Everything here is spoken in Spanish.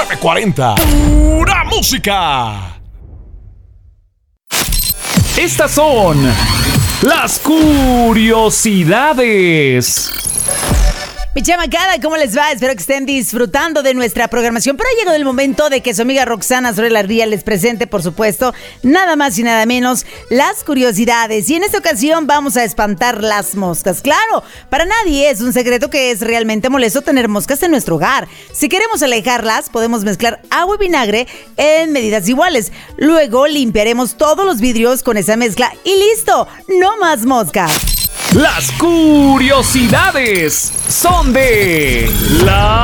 940. ¡Pura música! Estas son las curiosidades. Mi chamacada, ¿cómo les va? Espero que estén disfrutando de nuestra programación. Pero ha llegado el momento de que su amiga Roxana Sorella Ría les presente, por supuesto, nada más y nada menos, las curiosidades. Y en esta ocasión vamos a espantar las moscas. Claro, para nadie es un secreto que es realmente molesto tener moscas en nuestro hogar. Si queremos alejarlas, podemos mezclar agua y vinagre en medidas iguales. Luego limpiaremos todos los vidrios con esa mezcla y listo, no más moscas. Las curiosidades son de la